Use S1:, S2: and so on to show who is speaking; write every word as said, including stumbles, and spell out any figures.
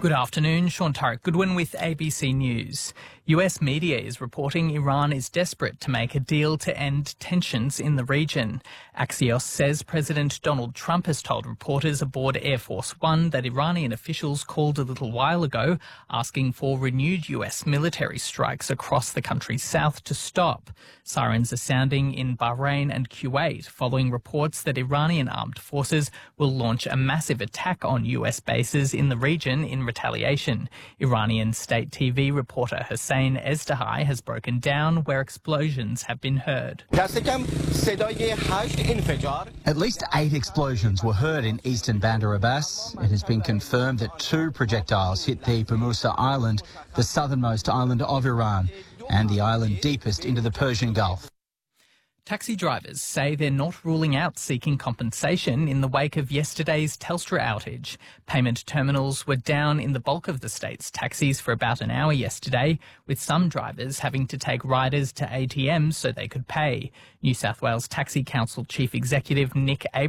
S1: Good afternoon, Sean Turek Goodwin with A B C News. U S media is reporting Iran is desperate to make a deal to end tensions in the region. Axios says President Donald Trump has told reporters aboard Air Force One that Iranian officials called a little while ago asking for renewed U S military strikes across the country's south to stop. Sirens are sounding in Bahrain and Kuwait following reports that Iranian armed forces will launch a massive attack on U S bases in the region in retaliation. Iranian state T V reporter Hossein Ezdehai has broken down where explosions have been heard.
S2: At least eight explosions were heard in eastern Bandar Abbas. It has been confirmed that two projectiles hit the Bamusa Island, the southernmost island of Iran, and the island deepest into the Persian Gulf.
S1: Taxi drivers say they're not ruling out seeking compensation in the wake of yesterday's Telstra outage. Payment terminals were down in the bulk of the state's taxis for about an hour yesterday, with some drivers having to take riders to A T Ms so they could pay. New South Wales Taxi Council Chief Executive Nick Abrams